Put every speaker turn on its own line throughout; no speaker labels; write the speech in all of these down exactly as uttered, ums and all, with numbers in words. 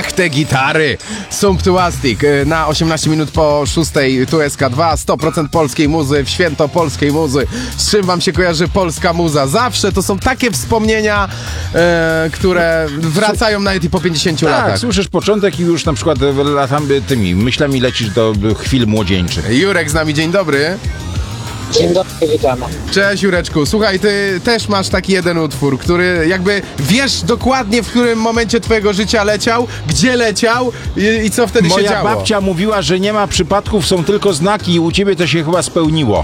Ach, te gitary! Sumptuastic na osiemnaście minut po szóstej, tu S K dwa, sto procent polskiej muzy, w święto polskiej muzy. Z czym wam się kojarzy polska muza? Zawsze to są takie wspomnienia, e, które wracają nawet i po pięćdziesięciu
tak,
latach.
Słyszysz początek i już na przykład latam tymi myślami lecisz do chwil młodzieńczych.
Jurek z nami, dzień dobry.
Dzień dobry, witamy.
Cześć Jureczku, słuchaj, ty też masz taki jeden utwór, który jakby wiesz dokładnie, w którym momencie twojego życia leciał, gdzie leciał i, i co wtedy
Moja
się działo.
Moja babcia mówiła, że nie ma przypadków, są tylko znaki i u ciebie to się chyba spełniło.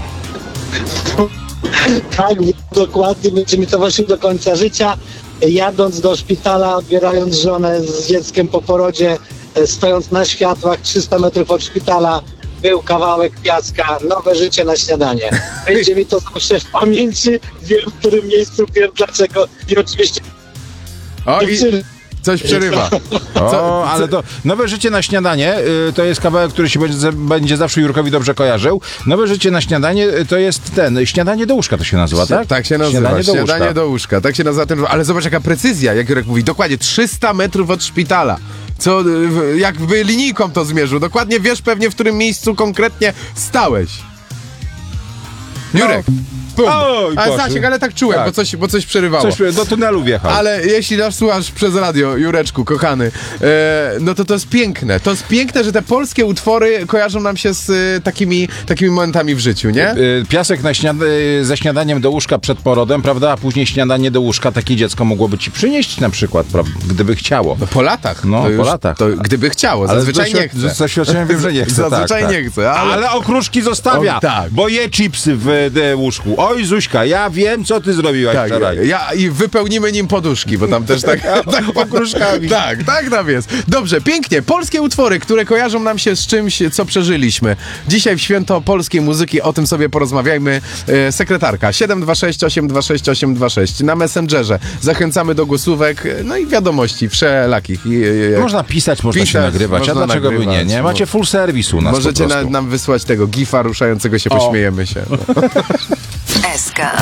Tak, dokładnie, będzie mi towarzyszył do końca życia. Jadąc do szpitala, odbierając żonę z dzieckiem po porodzie, stojąc na światłach trzysta metrów od szpitala, był kawałek piaska, nowe życie na śniadanie. Będzie mi to zawsze w pamięci, wiem w którym miejscu, wiem dlaczego i oczywiście...
O, i coś przerywa.
O,
Co,
ale to Nowe życie na śniadanie y, to jest kawałek, który się będzie, będzie zawsze Jurkowi dobrze kojarzył. Nowe życie na śniadanie y, to jest ten, śniadanie do łóżka to się nazywa, tak?
Tak się nazywa,
Śniadanie do
śniadanie
łóżka.
do łóżka. Tak się nazywa ten, ale zobacz jaka precyzja, jak Jurek mówi, dokładnie trzysta metrów od szpitala. Co, jakby linijką to zmierzył. Dokładnie wiesz pewnie, w którym miejscu konkretnie stałeś. Jurek. Pum.
Oj,
ale
poszły.
Zasiek, ale tak czułem,
Tak.
bo, coś, bo coś przerywało.
Coś do tunelu wjechał.
Ale jeśli nas słuchasz przez radio, Jureczku, kochany, e, no to to jest piękne. To jest piękne, że te polskie utwory kojarzą nam się z e, takimi, takimi momentami w życiu, nie?
Y, Piasek na śniad y, ze śniadaniem do łóżka przed porodem, prawda? A później śniadanie do łóżka takie dziecko mogłoby ci przynieść na przykład, prawda? Gdyby chciało.
No po latach.
No,
to
po
już,
latach.
To gdyby chciało, zazwyczaj nie chce.
Z doświadczenia wiem, że nie chce.
Zazwyczaj
tak,
nie
tak.
chce, ale...
Ale okruszki zostawia,
O, tak.
bo je chipsy w e, łóżku. Oj, Zuśka, ja wiem, co ty zrobiłaś
Tak,
wczoraj.
ja, i wypełnimy nim poduszki, bo tam też tak, tak
okruszkami.
Tak, tak tam jest. Dobrze, pięknie. Polskie utwory, które kojarzą nam się z czymś, co przeżyliśmy. Dzisiaj w święto polskiej muzyki o tym sobie porozmawiajmy. E, sekretarka siedem dwa sześć osiem dwa sześć osiem dwa sześć na Messengerze. Zachęcamy do głosówek, no i wiadomości wszelakich. I, i,
Można pisać, można
pisać,
się nagrywać,
można
a dlaczego by nie?
nagrywać,
nie? Macie full service u nas
Możecie
po
na,
prostu.
nam wysłać tego gifa ruszającego się,
O.
pośmiejemy się. No.
S K.